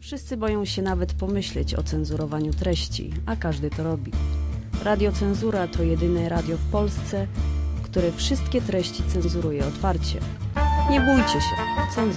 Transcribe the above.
Wszyscy boją się nawet pomyśleć o cenzurowaniu treści, a każdy to robi. Radio Cenzura to jedyne radio w Polsce, które wszystkie treści cenzuruje otwarcie. Nie bójcie się, cenzura.